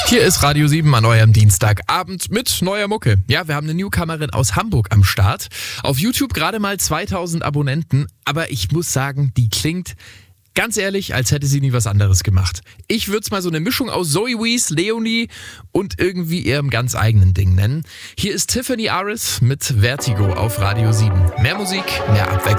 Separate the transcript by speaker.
Speaker 1: Hier ist Radio 7 an eurem Dienstagabend mit neuer Mucke. Ja, wir haben eine Newcomerin aus Hamburg am Start. Auf YouTube gerade mal 2000 Abonnenten, aber ich muss sagen, die klingt ganz ehrlich, als hätte sie nie was anderes gemacht. Ich würde es mal so eine Mischung aus Zoe Wees, Leonie und irgendwie ihrem ganz eigenen Ding nennen. Hier ist Tiffany Aris mit Vertigo auf Radio 7. Mehr Musik, mehr Abwechslung.